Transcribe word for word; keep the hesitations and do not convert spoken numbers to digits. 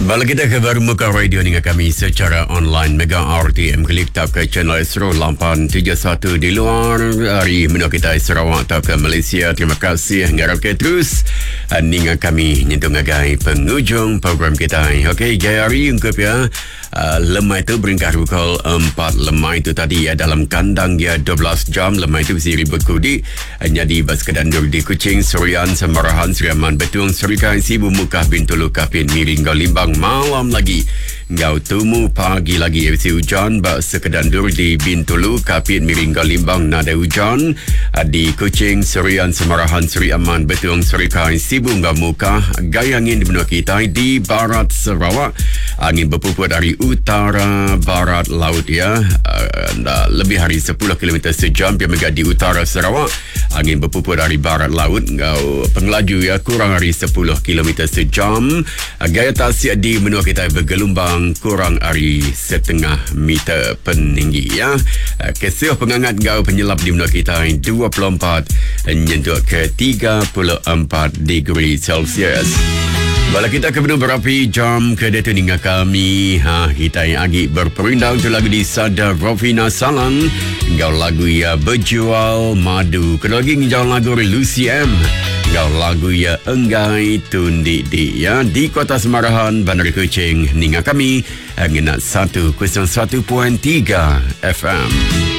Balik kita ke baru muka radio dengan kami secara online Mega R T M. Klik tap ke channel Astro lapan tiga satu di luar hari menua kita Sarawak atau ke Malaysia. Terima kasih harap ke terus dengan kami nyentuh ngagai penghujung program kita. Okey, jaya hari ungkap ya. Uh, lemah itu beringkat pukul empat. Lemah itu tadi ya dalam kandang dia dua belas jam. Lemah itu si ribut kudi jadi bas kedandur di Kuching, Surian, Semarahan, Seriaman, Betung, Serikai, Sibu, Mukah, Bintulu, Kapin, Miring, Limbang. Malam lagi ngau tumu pagi lagi si hujan bak sekedandur di Bintulu, Kapit, Miringga, Limbang nada hujan di Kuching, Surian, Semarahan, Seri Aman, Betung, Serikai, Sibu, Muka gaya angin di benua kita di barat Sarawak. Angin berpuput dari utara barat laut ya, uh, lebih hari sepuluh kilometer sejam dia di utara Sarawak. Angin berpuput dari barat laut ngau pengelaju ya kurang dari sepuluh kilometer sejam. Uh, gaya tasik di benua kita bergelombang kurang dari setengah meter peninggi ya. Uh, Kesih pengangat ngau penyelam di benua kita dua puluh empat nyentuh ke tiga puluh empat degree Celsius. Bala kita ke benua berapi jam ke detu hingga kami ha kita yang agi berperindang tu lagu di Sada Rofina Salang ngau lagu ya berjual madu kena lagi ngau lagu Lucy M ngau lagu ya enggai tundi di ya di Kota Semarahan Bandar Kuching hingga kami ngena seratus satu tiga F M.